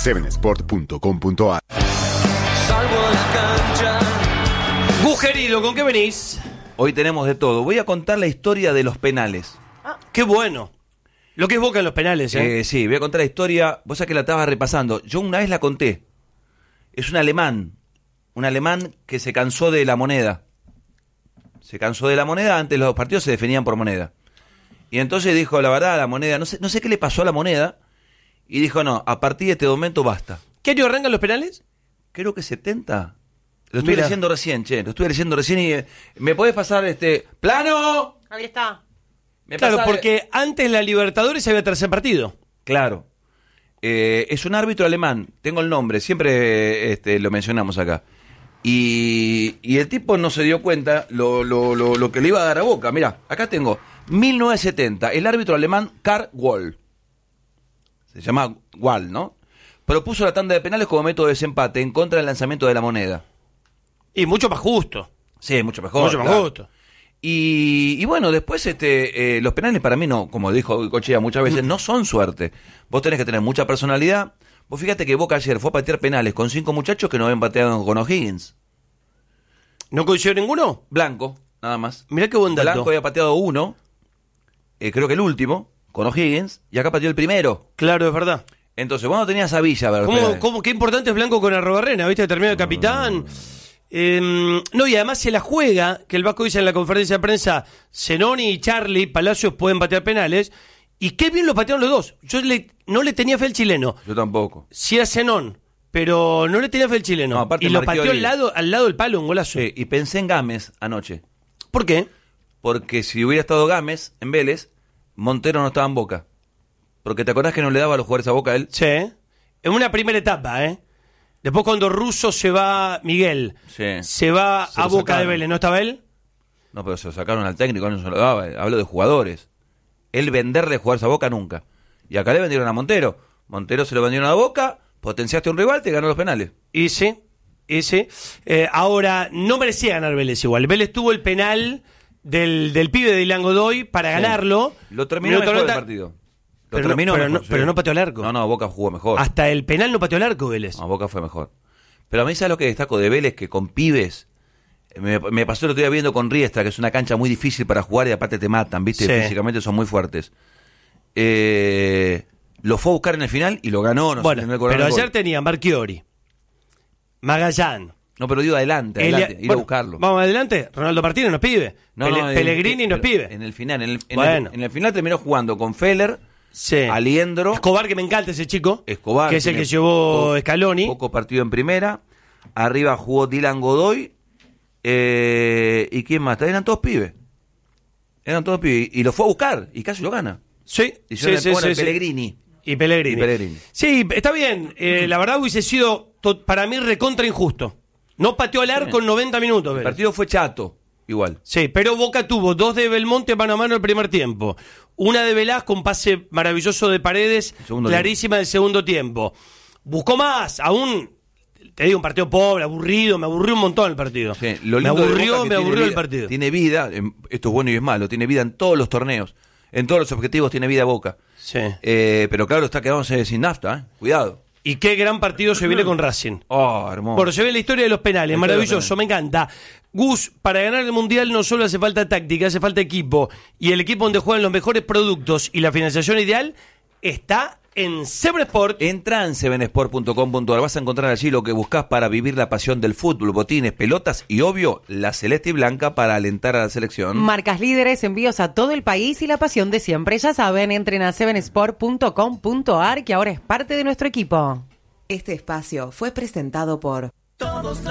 7sport.com.ar. Salvo la cancha. Gujerido, ¿con qué venís? Hoy tenemos de todo. Voy a contar la historia de los penales. Qué bueno. Lo que es Boca en los penales, ¿eh? Sí, voy a contar la historia. Vos sabés que la estaba repasando. Yo una vez la conté. Es un alemán que se cansó de la moneda. Se cansó de la moneda, antes los partidos se definían por moneda. Y entonces dijo, la verdad, la moneda, no sé qué le pasó a la moneda, y dijo, no, a partir de este momento basta. ¿Qué año arrancan los penales? Creo que 70. Lo estoy leyendo recién, y ¿me podés pasar plano? Ahí está. Claro, porque antes la Libertadores había tercer partido. Claro. Es un árbitro alemán, tengo el nombre, siempre lo mencionamos acá. Y el tipo no se dio cuenta lo que le iba a dar a Boca. Mirá, acá tengo 1970, el árbitro alemán Karl Wall. Se llama Wall, ¿no? Propuso la tanda de penales como método de desempate en contra del lanzamiento de la moneda. Y mucho más justo. Sí, mucho mejor. Mucho más justo. Y bueno, después los penales para mí no, como dijo Cochea muchas veces, no son suerte. Vos tenés que tener mucha personalidad. Vos fíjate que Boca ayer fue a patear penales con 5 muchachos que no habían pateado con O'Higgins. ¿No coincidió ninguno? Blanco, nada más. Mirá qué buen dato. Blanco había pateado uno, creo que el último, con O'Higgins, y acá pateó el primero. Claro, es verdad. Entonces, vos no tenías a Villa. ¿Cómo, qué importante es Blanco con Arrobarrena, ¿viste? Termina el capitán. No, y además se la juega, que el Vasco dice en la conferencia de prensa, Zenoni y Charlie Palacios pueden patear penales, y qué bien lo patearon los dos. Yo no le tenía fe al chileno. Yo tampoco. Sí a Zenón, pero no le tenía fe al chileno. No, aparte y lo Marchiori pateó al lado del palo, un golazo. Sí, y pensé en Gámez anoche. ¿Por qué? Porque si hubiera estado Gámez en Vélez, Montero no estaba en Boca. Porque te acordás que no le daba a los jugadores a Boca a él. Sí, en una primera etapa, ¿eh? Después cuando Russo se va, Miguel, sí, se va a Boca sacaron de Vélez, ¿no estaba él? No, pero se lo sacaron al técnico, no se lo daba. Hablo de jugadores. Él venderle jugadores a Boca nunca. Y acá le vendieron a Montero. Montero se lo vendieron a Boca, potenciaste a un rival, te ganó los penales. Y sí. Ahora, no merecía ganar Vélez igual. Vélez tuvo el penal del pibe de Ilan Godoy para ganarlo. Lo terminó mejor el partido. Pero no pateó al arco. No, Boca jugó mejor. Hasta el penal no pateó al arco Vélez. No, Boca fue mejor. Pero a mí, ¿sabes lo que destaco de Vélez? Que con pibes, me pasó el otro día viendo con Riestra, que es una cancha muy difícil para jugar y aparte te matan, ¿viste? Sí. Físicamente son muy fuertes. Lo fue a buscar en el final y lo ganó. Pero ayer tenía Marchiori, Magallán. No, pero dio adelante, ir a buscarlo. Vamos adelante, Ronaldo Martínez nos pide. Pellegrini nos pide. En el final, en el final terminó jugando con Feller, Aliendro. Escobar, que me encanta ese chico. Escobar, que es el que llevó Scaloni. Poco partido en primera. Arriba jugó Dylan Godoy. ¿Y quién más? Eran todos pibes. Y lo fue a buscar y casi lo gana. Sí. Pellegrini. Y Pellegrini. Sí, está bien. La verdad hubiese sido para mí recontra injusto. No pateó al arco en 90 minutos. El partido fue chato, igual. Sí, pero Boca tuvo 2 de Belmonte mano a mano el primer tiempo. Una de Velasco, un pase maravilloso de Paredes, clarísima del segundo tiempo. Buscó más, aún, te digo, un partido pobre, aburrido, me aburrió un montón el partido. Sí, me aburrió el partido. Tiene vida, esto es bueno y es malo, tiene vida en todos los torneos, en todos los objetivos tiene vida Boca. Sí. Pero claro, está quedándose sin nafta, cuidado. Y qué gran partido se viene con Racing. Oh, hermoso. Bueno, se ve la historia de los penales, maravilloso, me encanta. Gus, para ganar el Mundial no solo hace falta táctica, hace falta equipo. Y el equipo donde juegan los mejores productos y la financiación ideal está en 7sport. Entra en 7sport.com.ar, vas a encontrar allí lo que buscas para vivir la pasión del fútbol, botines, pelotas y obvio, la celeste y blanca para alentar a la selección. Marcas líderes, envíos a todo el país y la pasión de siempre. Ya saben, entren a 7sport.com.ar que ahora es parte de nuestro equipo. Este espacio fue presentado por...